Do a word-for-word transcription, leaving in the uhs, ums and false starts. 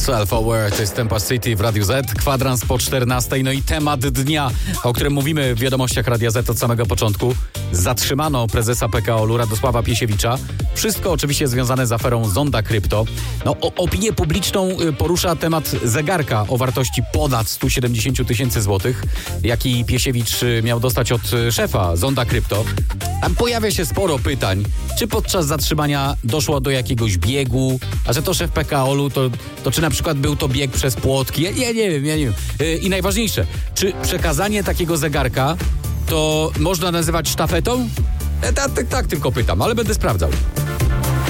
Self-Aware, to jest Tempa City w Radiu Z, kwadrans po czternastej, no i temat dnia, o którym mówimy w wiadomościach Radia Z od samego początku. Zatrzymano prezesa P K O-lu Radosława Piesiewicza. Wszystko oczywiście związane z aferą Zonda Krypto. No, o, opinię publiczną porusza temat zegarka o wartości ponad sto siedemdziesiąt tysięcy złotych, jaki Piesiewicz miał dostać od szefa Zonda Krypto. Tam pojawia się sporo pytań, czy podczas zatrzymania doszło do jakiegoś biegu, a że to szef P K O-lu, to, to czy na przykład był to bieg przez płotki? Ja, ja nie wiem, ja nie wiem. Yy, I najważniejsze, czy przekazanie takiego zegarka to można nazywać sztafetą? E, tak, tak, tak, tylko pytam, ale będę sprawdzał.